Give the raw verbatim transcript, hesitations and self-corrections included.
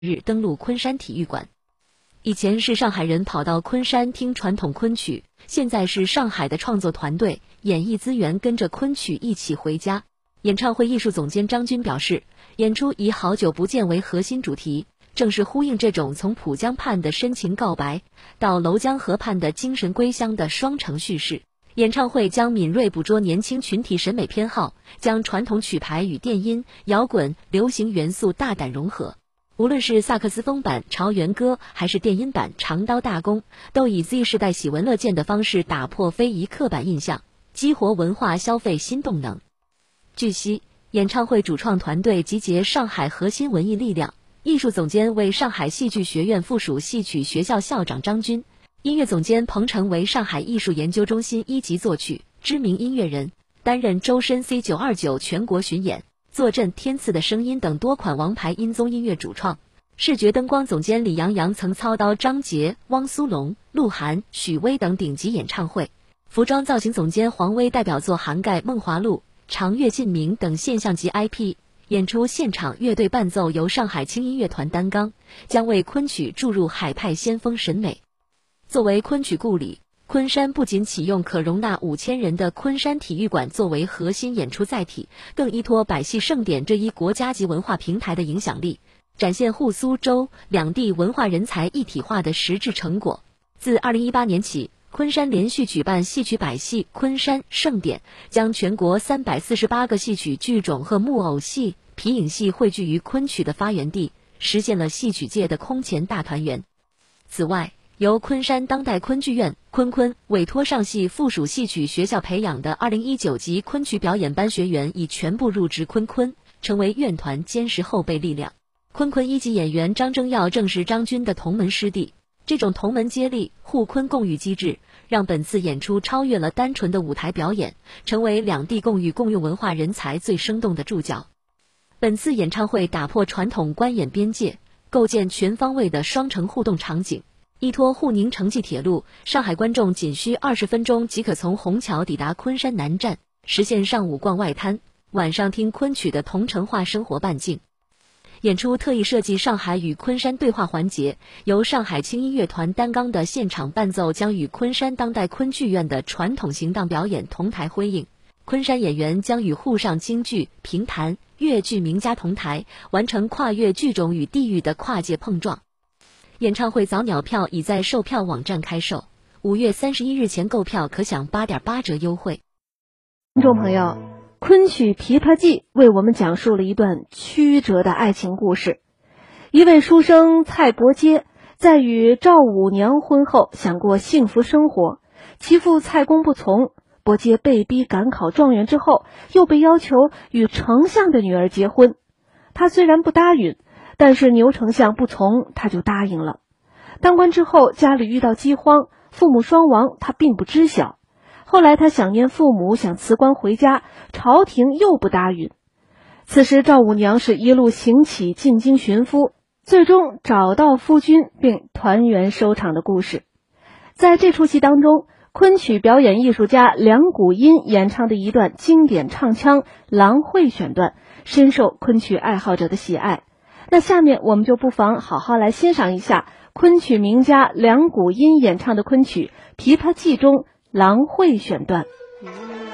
日登陆昆山体育馆。以前是上海人跑到昆山听传统昆曲，现在是上海的创作团队演艺资源跟着昆曲一起回家。演唱会艺术总监张军表示，演出以好久不见为核心主题，正是呼应这种从浦江畔的深情告白到娄江河畔的精神归乡的双城叙事。演唱会将敏锐捕捉年轻群体审美偏好，将传统曲牌与电音、摇滚、流行元素大胆融合。无论是萨克斯风版《朝元歌》还是电音版《长刀大功》，都以 Z 世代喜闻乐见的方式打破非遗刻板印象，激活文化消费新动能。据悉，演唱会主创团队集结上海核心文艺力量，艺术总监为上海戏剧学院附属戏曲学校校长张军，音乐总监彭程为上海艺术研究中心一级作曲知名音乐人，担任周深 C 九二九全国巡演，坐镇天赐的声音等多款王牌音综音乐主创。视觉灯光总监李阳阳曾操刀张杰、汪苏泷、鹿晗、许巍等顶级演唱会。服装造型总监黄威代表作涵盖《梦华录》、长月烬明等现象级 I P。演出现场乐队伴奏由上海轻音乐团担纲，将为昆曲注入海派先锋审美。作为昆曲故里，昆山不仅启用可容纳五千人的昆山体育馆作为核心演出载体，更依托百戏盛典这一国家级文化平台的影响力，展现沪苏周两地文化人才一体化的实质成果。自二零一八年起，昆山连续举办戏曲百戏昆山盛典，将全国三百四十八个戏曲剧种和木偶戏、皮影戏汇聚于昆曲的发源地，实现了戏曲界的空前大团圆。此外，由昆山当代昆剧院昆昆委托上戏附属戏曲学校培养的二零一九级昆曲表演班学员已全部入职昆昆，成为院团坚实后备力量。昆昆一级演员张征耀正是张军的同门师弟，这种同门接力、互昆共育机制，让本次演出超越了单纯的舞台表演，成为两地共育共用文化人才最生动的注脚。本次演唱会打破传统观演边界，构建全方位的双城互动场景。依托沪宁城际铁路，上海观众仅需二十分钟即可从虹桥抵达昆山南站，实现上午逛外滩，晚上听昆曲的同城化生活半径。演出特意设计上海与昆山对话环节，由上海轻音乐团担纲的现场伴奏将与昆山当代昆剧院的传统行当表演同台辉映。昆山演员将与沪上京剧、评弹、粤剧名家同台，完成跨越剧种与地域的跨界碰撞。演唱会早鸟票已在售票网站开售，五月三十一日前购票可享 八点八折优惠。 听众朋友，昆曲《琵琶记》为我们讲述了一段曲折的爱情故事。一位书生蔡伯喈在与赵五娘婚后想过幸福生活，其父蔡公不从，伯喈被逼赶考状元之后，又被要求与丞相的女儿结婚。他虽然不答应，但是牛丞相不从，他就答应了。当官之后，家里遇到饥荒，父母双亡，他并不知晓。后来他想念父母，想辞官回家，朝廷又不答应。此时赵五娘是一路行乞进京寻夫，最终找到夫君并团圆收场的故事。在这出戏当中，昆曲表演艺术家梁谷音演唱的一段经典唱腔《郎会》选段，深受昆曲爱好者的喜爱。那下面我们就不妨好好来欣赏一下昆曲名家梁谷音演唱的昆曲《琵琶记》中《郎会》选段。